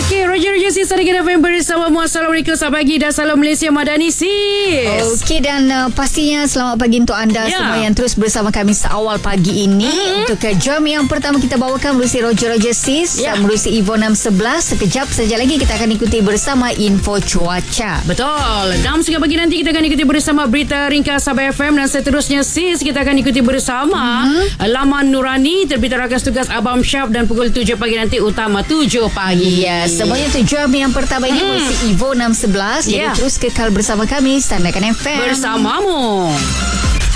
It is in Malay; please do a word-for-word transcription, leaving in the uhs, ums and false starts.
Okey, Roger Roger Sis hari F M bersamamu. Assalamualaikum, selamat pagi dan salam Malaysia Madani Sis. Okey, dan uh, pastinya selamat pagi untuk anda Ya. semua yang terus bersama kami seawal pagi ini. Mm-hmm. Untuk ke jam yang pertama kita bawakan melalui Roger Roger Sis, Ya. melalui Evo enam sebelas. Sekejap saja lagi kita akan ikuti bersama info cuaca. Betul. Dalam setengah pagi nanti kita akan ikuti bersama berita ringkas Sabah F M dan seterusnya Sis kita akan ikuti bersama mm-hmm. Laman Nurani, terbitan rakas tugas Abang Syaf, dan pukul tujuh pagi nanti utama tujuh pagi. Ya, semuanya tu jam yang pertama ini melalui Evo enam sebelas. Jadi Ya. terus kekal bersama kami Standarkan F M Bersamamu.